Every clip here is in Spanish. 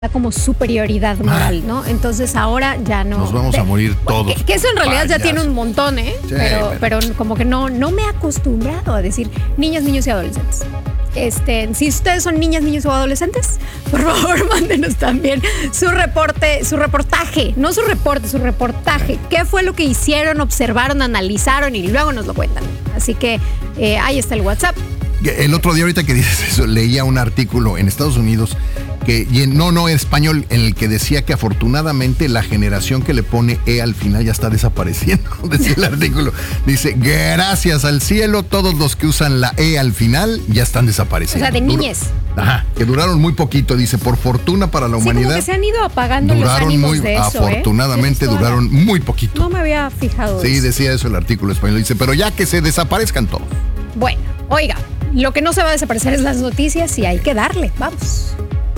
como superioridad moral, ¿no? Entonces ahora ya no. Nos vamos a morir todos. Que eso en realidad ya tiene un montón, ¿eh? Sí, pero como que no me he acostumbrado a decir niñas, niños y adolescentes. Si ustedes son niñas, niños o adolescentes, por favor, mándenos también su reportaje. No su reporte, su reportaje. ¿Qué fue lo que hicieron, observaron, analizaron y luego nos lo cuentan? Así que ahí está el WhatsApp. El otro día, ahorita que dices eso, leía un artículo en Estados Unidos que no español, en el que decía que afortunadamente la generación que le pone al final ya está desapareciendo. Decía el artículo. Dice, gracias al cielo, todos los que usan la al final ya están desapareciendo. O sea, de niñez. Que duraron muy poquito, dice, por fortuna para la humanidad. Como que se han ido apagando los ánimos de eso. Afortunadamente duraron muy poquito. No me había fijado. Sí, decía eso el artículo español. Dice, pero ya que se desaparezcan todos. Bueno, oiga, lo que no se va a desaparecer es las noticias y hay que darle. Vamos.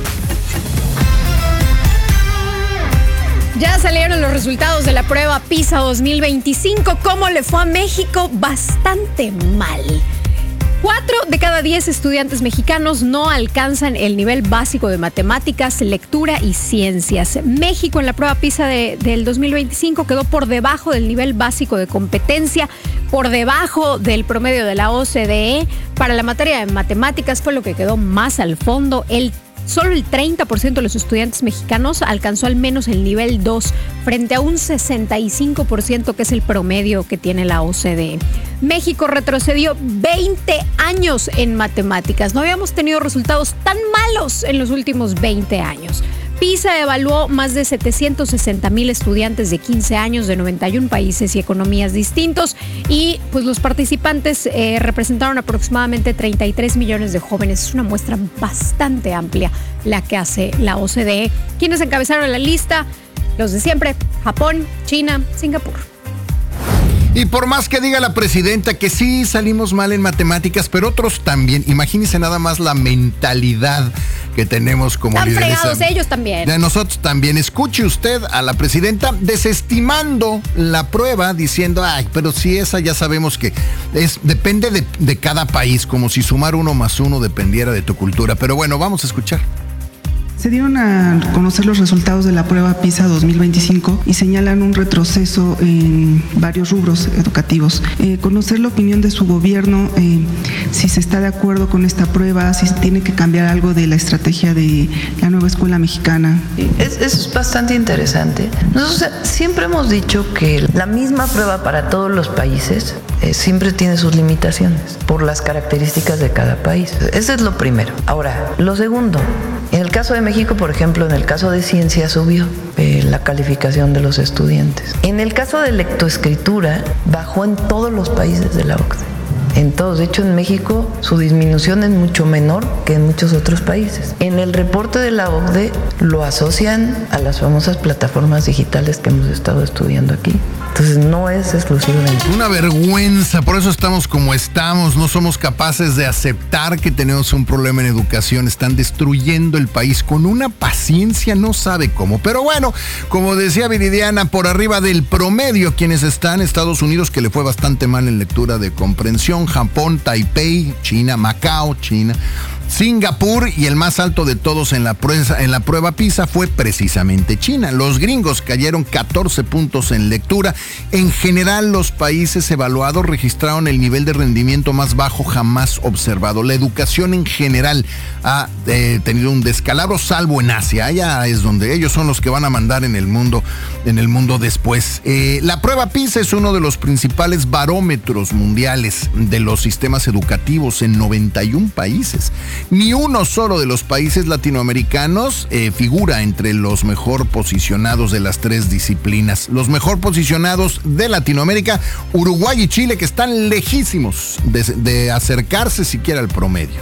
Ya salieron los resultados de la prueba PISA 2025. ¿Cómo le fue a México? Bastante mal. 4 de cada 10 estudiantes mexicanos no alcanzan el nivel básico de matemáticas, lectura y ciencias. México en la prueba PISA del 2025 quedó por debajo del nivel básico de competencia, por debajo del promedio de la OCDE. Para la materia de matemáticas fue lo que quedó más al fondo. Solo el 30% de los estudiantes mexicanos alcanzó al menos el nivel 2, frente a un 65% que es el promedio que tiene la OCDE. México retrocedió 20 años en matemáticas. No habíamos tenido resultados tan malos en los últimos 20 años. PISA evaluó más de 760,000 estudiantes de 15 años de 91 países y economías distintos y pues los participantes representaron aproximadamente 33 millones de jóvenes. Es una muestra bastante amplia la que hace la OCDE. ¿Quiénes encabezaron la lista? Los de siempre: Japón, China, Singapur. Y por más que diga la presidenta que sí salimos mal en matemáticas, pero otros también, imagínense nada más la mentalidad que tenemos como líderes. Están fregados ellos también. De nosotros también. Escuche usted a la presidenta desestimando la prueba, diciendo, pero si esa ya sabemos que depende de cada país, como si sumar 1 más 1 dependiera de tu cultura. Pero bueno, vamos a escuchar. Se dieron a conocer los resultados de la prueba PISA 2025 y señalan un retroceso en varios rubros educativos. Conocer la opinión de su gobierno, si se está de acuerdo con esta prueba, si tiene que cambiar algo de la estrategia de la nueva escuela mexicana. Es bastante interesante. Nosotros siempre hemos dicho que la misma prueba para todos los países siempre tiene sus limitaciones por las características de cada país. Eso es lo primero. Ahora, lo segundo, en el caso de México, por ejemplo, en el caso de ciencia subió la calificación de los estudiantes. En el caso de lectoescritura, bajó en todos los países de la OCDE. En todos. De hecho, en México su disminución es mucho menor que en muchos otros países. En el reporte de la OCDE lo asocian a las famosas plataformas digitales que hemos estado estudiando aquí. Entonces no es exclusivamente. Una vergüenza, por eso estamos como estamos, no somos capaces de aceptar que tenemos un problema en educación, están destruyendo el país con una paciencia, no sabe cómo. Pero bueno, como decía Viridiana, por arriba del promedio quienes están: Estados Unidos, que le fue bastante mal en lectura de comprensión, Japón, Taipei, China, Macao, China, Singapur, y el más alto de todos en la prueba PISA fue precisamente China. Los gringos cayeron 14 puntos en lectura. En general, los países evaluados registraron el nivel de rendimiento más bajo jamás observado. La educación en general ha tenido un descalabro, salvo en Asia. Allá es donde ellos son los que van a mandar en el mundo después. La prueba PISA es uno de los principales barómetros mundiales de los sistemas educativos en 91 países. Ni uno solo de los países latinoamericanos figura entre los mejor posicionados de las 3 disciplinas. Los mejor posicionados de Latinoamérica: Uruguay y Chile, que están lejísimos de acercarse siquiera al promedio.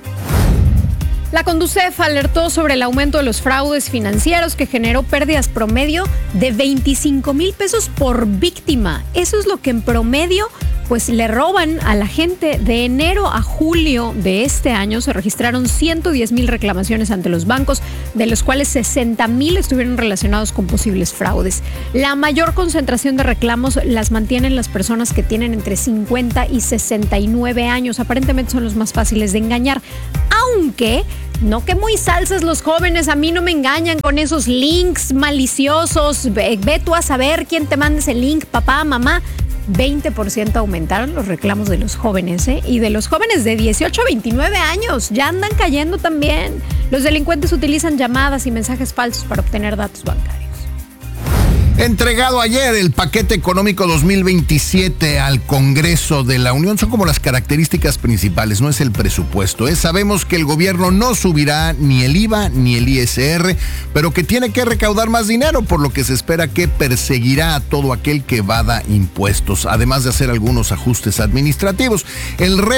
La Conducef alertó sobre el aumento de los fraudes financieros que generó pérdidas promedio de 25,000 pesos por víctima. Eso es lo que en promedio pues le roban a la gente. De enero a julio de este año se registraron 110,000 reclamaciones ante los bancos, de los cuales 60,000 estuvieron relacionados con posibles fraudes. La mayor concentración de reclamos las mantienen las personas que tienen entre 50 y 69 años. Aparentemente son los más fáciles de engañar. aunque no que muy salsas los jóvenes, a mí no me engañan con esos links maliciosos, ve tú a saber quién te manda ese link, papá, mamá. 20% aumentaron los reclamos de los jóvenes, y de los jóvenes de 18 a 29 años, ya andan cayendo también. Los delincuentes utilizan llamadas y mensajes falsos para obtener datos bancarios. Entregado ayer el paquete económico 2027 al Congreso de la Unión. Son como las características principales, no es el presupuesto. Sabemos que el gobierno no subirá ni el IVA ni el ISR, pero que tiene que recaudar más dinero, por lo que se espera que perseguirá a todo aquel que evada impuestos, además de hacer algunos ajustes administrativos. El